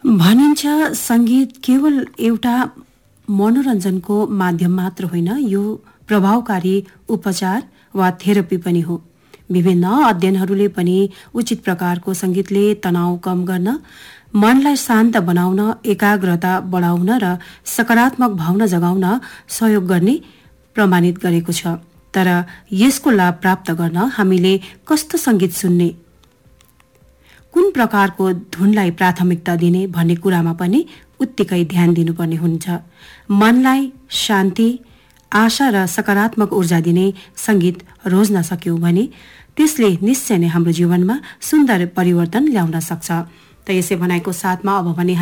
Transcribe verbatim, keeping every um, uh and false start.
भनिन्छ संगीत केवल एउटा मनोरञ्जनको माध्यम मात्र होइन, यो प्रभावकारी उपचार वा थेरपी पनि हो। विभिन्न अध्ययनहरूले पनि उचित प्रकारको संगीतले तनाव कम गर्न, मनलाई शान्त बनाउन, एकाग्रता बढाउन र सकारात्मक भावना जगाउन सहयोग गर्ने प्रमाणित गरेको छ। तर यसको लाभ प्राप्त गर्न हामीले कस्तो संगीत सुन्ने, कुन प्रकारको धुनलाई प्राथमिकता दिने भन्ने कुरामा पनि उत्तिकै ध्यान दिनुपर्ने हुन्छ। मनलाई शान्ति, आशा र सकारात्मक ऊर्जा दिने संगीत रोज्न सक्यौं भने त्यसले निश्चय नै हाम्रो जीवनमा सुन्दर परिवर्तन ल्याउन सक्छ। त यसै भनाइको साथमा अब भने